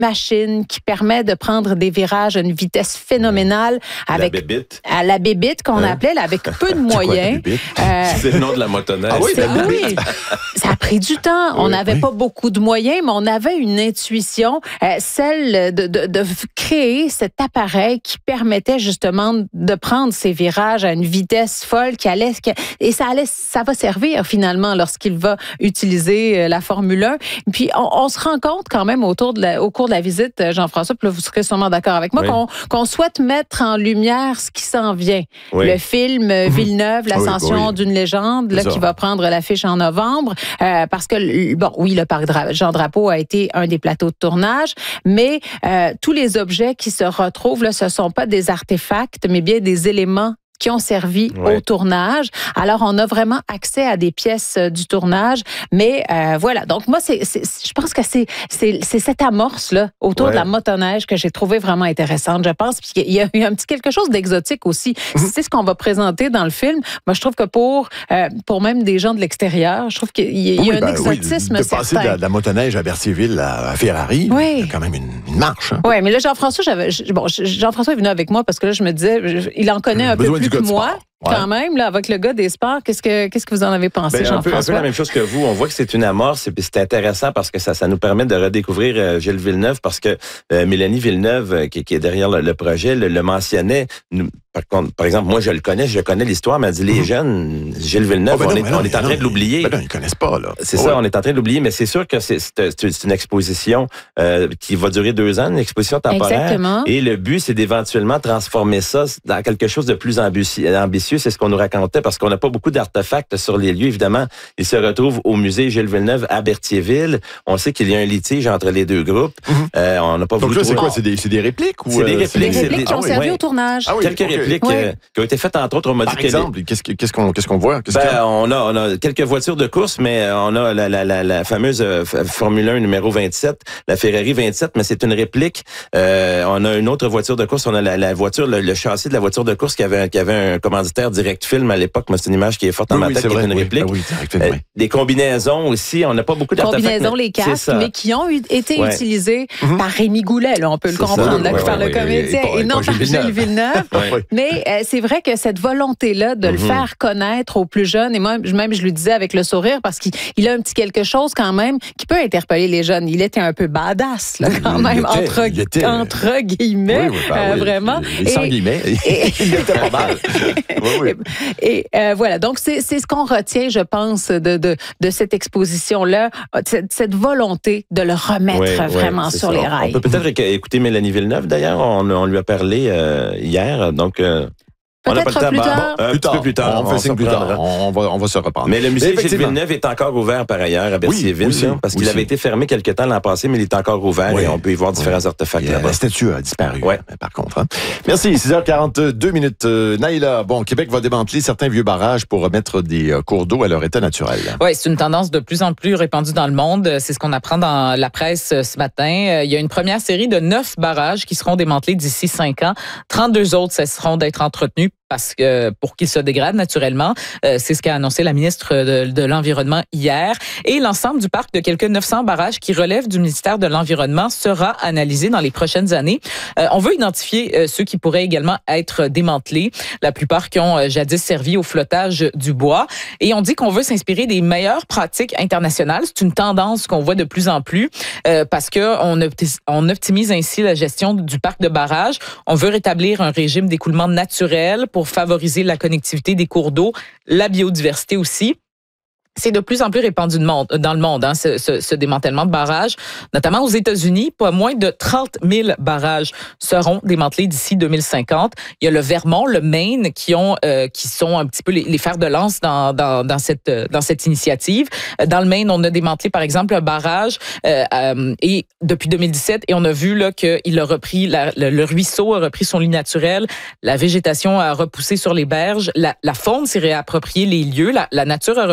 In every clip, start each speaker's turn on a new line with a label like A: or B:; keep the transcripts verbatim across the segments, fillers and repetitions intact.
A: machine qui permet de prendre des virages à une vitesse phénoménale. Avec,
B: la bébite.
A: À la bébite qu'on hein? appelait, là, avec peu de moyens.
B: C'est, euh, c'est le nom de la motoneige.
A: Ah oui, oui. Ça a pris du temps. On n'avait oui, oui. pas beaucoup de moyens, mais on avait une intuition, euh, celle de, de, de créer cet appareil qui permettait justement de prendre ces virages à une vitesse folle qui allait, et ça allait, ça va servir finalement lorsqu'il va utiliser la Formule un. Puis on, on se rend compte quand même autour de la, au cours de la visite, Jean-François, puis là, vous serez sûrement d'accord avec moi, oui. qu'on, qu'on souhaite mettre en lumière ce qui s'en vient. Oui. Le film Villeneuve, l'ascension oui, oui. d'une légende, là, qui va prendre l'affiche en novembre, euh, parce que, bon, oui, le parc Jean Drapeau a été un des plateaux de tournage, mais euh, tous les objets qui se retrouvent, là, ce ne sont pas des artefacts, mais bien des éléments qui ont servi ouais. au tournage. Alors, on a vraiment accès à des pièces euh, du tournage. Mais euh, voilà, donc moi, c'est, c'est, je pense que c'est, c'est, c'est cette amorce-là autour ouais. de la motoneige que j'ai trouvé vraiment intéressante, je pense. Puis il y a eu un petit quelque chose d'exotique aussi. Mm-hmm. C'est ce qu'on va présenter dans le film. Moi, je trouve que pour, euh, pour même des gens de l'extérieur, je trouve qu'il y a, oui, il y a un ben, exotisme
C: oui, de
A: certain.
C: passer de la, de la motoneige à Berthierville à, à Ferrari, oui. c'est quand même une, une marche. Hein?
A: Oui, mais là, Jean-François, j'avais, bon, Jean-François est venu avec moi parce que là, je me disais, il en connaît un peu plus que moi. Ouais. Quand même, là, avec le gars des sports, qu'est-ce que, qu'est-ce que vous en avez pensé, ben,
B: Jean-François? Un peu, un peu la même chose que vous. On voit que c'est une amorce et puis c'est intéressant parce que ça, ça nous permet de redécouvrir euh, Gilles Villeneuve parce que euh, Mélanie Villeneuve, euh, qui, qui est derrière le, le projet, le, le mentionnait. Nous, par, contre, par exemple, moi, je le connais, je connais l'histoire, mais elle dit, les jeunes, Gilles Villeneuve,
C: oh, ben
B: on,
C: non,
B: est,
C: non,
B: on est en train
C: non,
B: de l'oublier.
C: Ben non, ils ne connaissent pas, là.
B: C'est
C: oh,
B: ça,
C: ouais.
B: on est en train de l'oublier, mais c'est sûr que c'est, c'est, c'est une exposition euh, qui va durer deux ans, une exposition temporaire.
A: Exactement.
B: Et le but, c'est d'éventuellement transformer ça dans quelque chose de plus ambitieux. ambitieux. C'est ce qu'on nous racontait parce qu'on n'a pas beaucoup d'artefacts sur les lieux. Évidemment, ils se retrouvent au musée Gilles Villeneuve à Berthierville. On sait qu'il y a un litige entre les deux groupes. Mm-hmm. Euh, on n'a pas
C: Donc
B: voulu
C: là, c'est quoi? C'est des, c'est des répliques? Ou
B: c'est des répliques.
A: C'est des répliques qui ont
B: ah,
A: servi
B: oui.
A: au tournage.
B: Ah, oui, quelques okay. répliques oui. euh, qui ont été faites, entre autres, on m'a
C: Par
B: dit
C: exemple, que... qu'est-ce, qu'est-ce, qu'on, qu'est-ce qu'on voit? Qu'est-ce
B: ben, on, a, on a quelques voitures de course, mais on a la, la, la, la fameuse euh, Formule un numéro vingt-sept, la Ferrari vingt-sept, mais c'est une réplique. Euh, on a une autre voiture de course. On a la, la voiture, le, le châssis de la voiture de course qui avait, qui avait un commanditaire Direct Film à l'époque. Mais c'est une image qui est forte dans
C: oui,
B: ma
C: oui,
B: tête, qui
C: vrai,
B: est une
C: oui.
B: réplique.
C: Ah oui, Film,
B: euh,
C: oui.
B: Des combinaisons aussi. On n'a pas beaucoup d'artefacts.
A: Combinaisons, les casques, mais qui ont eu, été ouais. utilisés mm-hmm. par Rémi Goulet. Là, on peut le c'est comprendre, là, ouais, par ouais, le ouais, comédien, et, et, et non par Gilles Villeneuve. ouais. Mais euh, c'est vrai que cette volonté-là de mm-hmm. le faire connaître aux plus jeunes, et moi, même je lui disais avec le sourire, parce qu'il il a un petit quelque chose quand même qui peut interpeller les jeunes. Il était un peu badass, là, quand il même, était, entre, était, entre guillemets, oui, oui, ben, euh, oui, vraiment.
C: Et sans guillemets, il était pas mal.
A: oui, oui. Et euh, voilà, donc c'est, c'est ce qu'on retient, je pense, de, de, de cette exposition-là, cette, cette volonté de le remettre oui, vraiment oui, sur ça. les rails.
B: On peut peut-être écouter Mélanie Villeneuve, d'ailleurs, on, on lui a parlé euh, hier, donc... Euh
A: Peut-être
B: on a pas le
A: plus
B: temps.
A: tard.
B: Bon, un
C: plus
B: petit
C: tard.
B: peu plus tard.
C: On, on fait signe plus tard. On va, on va se reprendre.
B: Mais le musée Gilles Villeneuve est encore ouvert par ailleurs à Berthierville, oui, là, parce qu'il aussi. avait été fermé quelque temps l'an passé, mais il est encore ouvert oui. et on peut y voir différents oui. artefacts
C: yeah,
B: là-bas.
C: La statue a disparu,
B: ouais.
C: par contre. Hein. Merci. six heures quarante-deux minutes. Euh, Naïla, bon, Québec va démanteler certains vieux barrages pour remettre des euh, cours d'eau à leur état naturel.
D: Oui, c'est une tendance de plus en plus répandue dans le monde. C'est ce qu'on apprend dans la presse ce matin. Il y a une première série de neuf barrages qui seront démantelés d'ici cinq ans. trente-deux autres cesseront d'être entretenus parce que pour qu'ils se dégradent naturellement. Euh, c'est ce qu'a annoncé la ministre de, de l'Environnement hier. Et l'ensemble du parc de quelques neuf cents barrages qui relèvent du ministère de l'Environnement sera analysé dans les prochaines années. Euh, on veut identifier euh, ceux qui pourraient également être démantelés, la plupart qui ont euh, jadis servi au flottage du bois. Et on dit qu'on veut s'inspirer des meilleures pratiques internationales. C'est une tendance qu'on voit de plus en plus euh, parce qu'on opti- on optimise ainsi la gestion du parc de barrages. On veut rétablir un régime d'écoulement naturel pour favoriser la connectivité des cours d'eau, la biodiversité aussi. C'est de plus en plus répandu dans le monde, hein, ce, ce, ce démantèlement de barrages, notamment aux États-Unis. Pas moins de trente mille barrages seront démantelés d'ici deux mille cinquante. Il y a le Vermont, le Maine, qui ont, euh, qui sont un petit peu les, les fers de lance dans, dans, dans cette, dans cette initiative. Dans le Maine, on a démantelé, par exemple, un barrage euh, euh, et depuis deux mille dix-sept, et on a vu là qu'il a repris la, le, le ruisseau a repris son lit naturel, la végétation a repoussé sur les berges, la, la faune s'est réappropriée les lieux, la, la nature a repris ses droits.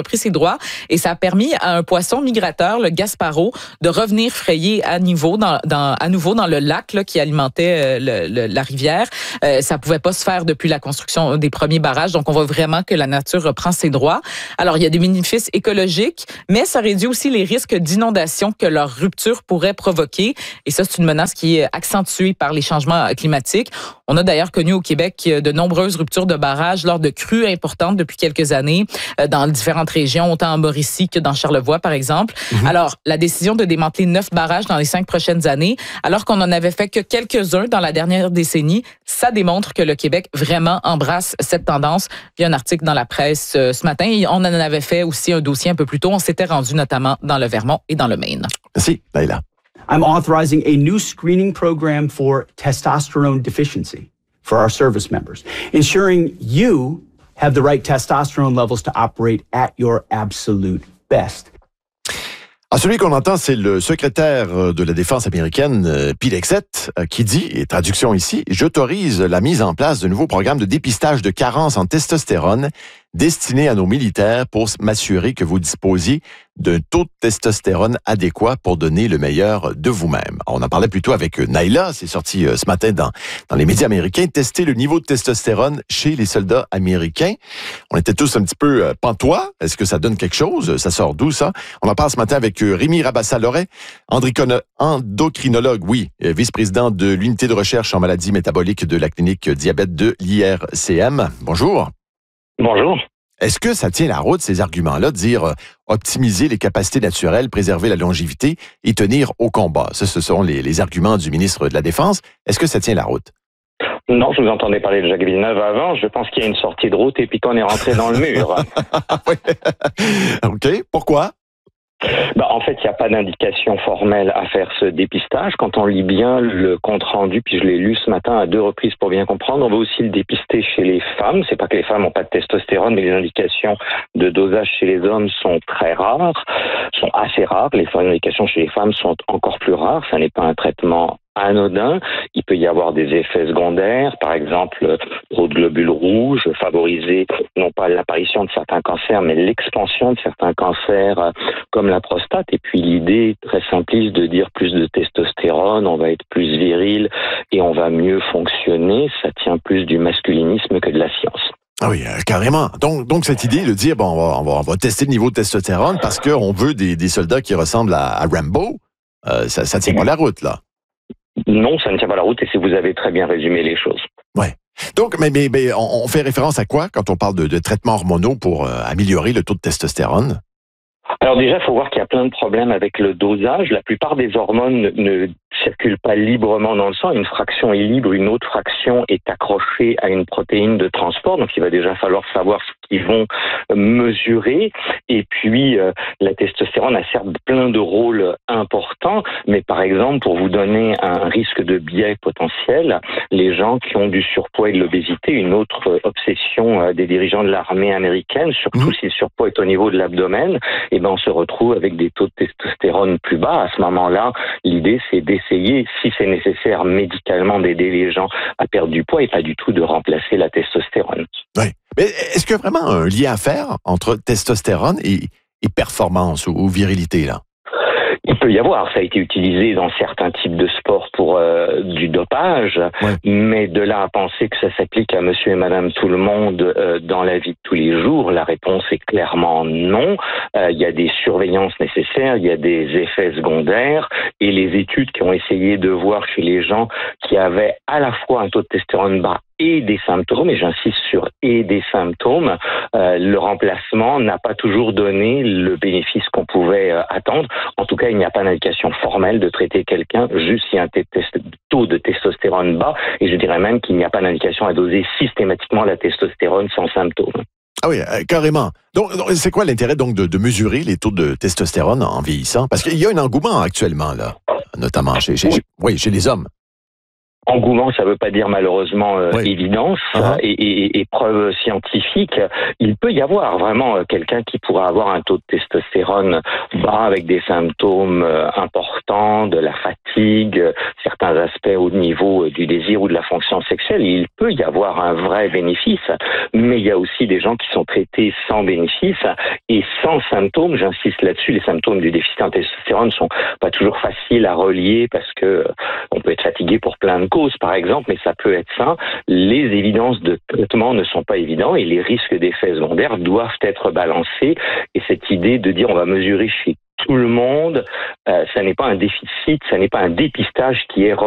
D: endroits. Et ça a permis à un poisson migrateur, le Gasparo, de revenir frayer à, niveau dans, dans, à nouveau dans le lac là, qui alimentait euh, le, le, la rivière. Euh, ça pouvait pas se faire depuis la construction des premiers barrages. Donc, on voit vraiment que la nature reprend ses droits. Alors, il y a des bénéfices écologiques, mais ça réduit aussi les risques d'inondation que leur rupture pourrait provoquer. Et ça, c'est une menace qui est accentuée par les changements climatiques. On a d'ailleurs connu au Québec de nombreuses ruptures de barrages lors de crues importantes depuis quelques années dans différentes régions, autant en Mauricie que dans Charlevoix, par exemple. Mm-hmm. Alors, la décision de démanteler neuf barrages dans les cinq prochaines années, alors qu'on en avait fait que quelques-uns dans la dernière décennie, ça démontre que le Québec vraiment embrasse cette tendance. Il y a un article dans la presse euh, ce matin. Et on en avait fait aussi un dossier un peu plus tôt. On s'était rendu notamment dans le Vermont et dans le Maine.
C: Merci, Naila.
E: I'm authorizing a new screening program for testosterone deficiency for our service members, ensuring you have the right testosterone levels to operate at your absolute best.
C: Ah, celui qu'on entend, c'est le secrétaire de la Défense américaine, Pete Hegseth, qui dit, et traduction ici, « J'autorise la mise en place de nouveaux programmes de dépistage de carence en testostérone destinés à nos militaires pour m'assurer que vous disposiez d'un taux de testostérone adéquat pour donner le meilleur de vous-même. » On en parlait plutôt avec Naila, c'est sorti ce matin dans, dans les médias américains, tester le niveau de testostérone chez les soldats américains. On était tous un petit peu pantois. Est-ce que ça donne quelque chose? Ça sort d'où, ça? On en parle ce matin avec Rémi Rabassa-Loret, endocrinologue, oui, vice-président de l'unité de recherche en maladies métaboliques de la clinique diabète de l'I R C M. Bonjour.
F: Bonjour.
C: Est-ce que ça tient la route, ces arguments-là, de dire euh, optimiser les capacités naturelles, préserver la longévité et tenir au combat? Ça, ce sont les, les arguments du ministre de la Défense. Est-ce que ça tient la route?
F: Non, je vous entendais parler de Jacques Villeneuve avant. Je pense qu'il y a une sortie de route et puis qu'on est rentré dans le mur.
C: OK. Pourquoi?
F: Bah, en fait, il n'y a pas d'indication formelle à faire ce dépistage. Quand on lit bien le compte-rendu, puis je l'ai lu ce matin à deux reprises pour bien comprendre, on va aussi le dépister chez les femmes. C'est pas que les femmes n'ont pas de testostérone, mais les indications de dosage chez les hommes sont très rares, sont assez rares. Les indications chez les femmes sont encore plus rares. Ça n'est pas un traitement anodin. Il peut y avoir des effets secondaires, par exemple, trop de globules rouges, favoriser non pas l'apparition de certains cancers, mais l'expansion de certains cancers comme la prostate. Et puis l'idée très simpliste de dire plus de testostérone, on va être plus viril et on va mieux fonctionner, ça tient plus du masculinisme que de la science.
C: Ah oui, euh, carrément. Donc, donc cette idée de dire, bon, on va, on va, on va tester le niveau de testostérone parce qu'on veut des, des soldats qui ressemblent à, à Rambo, euh, ça ne tient pas la route, là.
F: Non, ça ne tient pas la route et si vous avez très bien résumé les choses.
C: Ouais. Donc, mais, mais, mais on, on fait référence à quoi quand on parle de, de traitements hormonaux pour euh, améliorer le taux de testostérone?
F: Alors déjà, il faut voir qu'il y a plein de problèmes avec le dosage. La plupart des hormones ne, ne circulent pas librement dans le sang. Une fraction est libre, une autre fraction est accrochée à une protéine de transport. Donc il va déjà falloir savoir ce qu'ils vont mesurer. Et puis, euh, la testostérone a certes plein de rôles importants, mais par exemple, pour vous donner un risque de biais potentiel, les gens qui ont du surpoids et de l'obésité, une autre obsession euh, des dirigeants de l'armée américaine, surtout mmh. si le surpoids est au niveau de l'abdomen, et ben on se retrouve avec des taux de testostérone plus bas. À ce moment-là, l'idée, c'est d'essayer, si c'est nécessaire médicalement, d'aider les gens à perdre du poids et pas du tout de remplacer la testostérone.
C: Oui. Mais est-ce qu'il y a vraiment un lien à faire entre testostérone et, et performance ou, ou virilité, là?
F: Il peut y avoir, ça a été utilisé dans certains types de sports pour euh, du dopage, ouais. mais de là à penser que ça s'applique à monsieur et madame tout le monde euh, dans la vie de tous les jours, la réponse est clairement non. Euh, il y a des surveillances nécessaires, il y a des effets secondaires, et les études qui ont essayé de voir chez les gens qui avaient à la fois un taux de testostérone bas et des symptômes, et j'insiste sur « et des symptômes », euh, le remplacement n'a pas toujours donné le bénéfice qu'on pouvait euh, attendre. En tout cas, il n'y a pas d'indication formelle de traiter quelqu'un juste s'il y a un taux de testostérone bas, et je dirais même qu'il n'y a pas d'indication à doser systématiquement la testostérone sans symptômes.
C: Ah oui, euh, carrément. Donc, c'est quoi l'intérêt donc de, de mesurer les taux de testostérone en vieillissant? Parce qu'il y a un engouement actuellement, là, notamment chez, chez, oui. chez, oui, chez les hommes.
F: engouement, ça ne veut pas dire malheureusement euh,
C: oui.
F: évidence
C: Uh-huh.
F: et, et, et preuve scientifique. Il peut y avoir vraiment euh, quelqu'un qui pourra avoir un taux de testostérone bas avec des symptômes euh, importants, de la fatigue, euh, certains aspects au niveau euh, du désir ou de la fonction sexuelle. Il peut y avoir un vrai bénéfice, mais il y a aussi des gens qui sont traités sans bénéfice et sans symptômes. J'insiste là-dessus, les symptômes du déficit en testostérone sont pas toujours faciles à relier parce que euh, on peut être fatigué pour plein de causes, par exemple, mais ça peut être ça. Les évidences de traitement ne sont pas évidentes et les risques d'effets secondaires doivent être balancés. Et cette idée de dire on va mesurer chez tout le monde, euh, ça n'est pas un déficit, ça n'est pas un dépistage qui est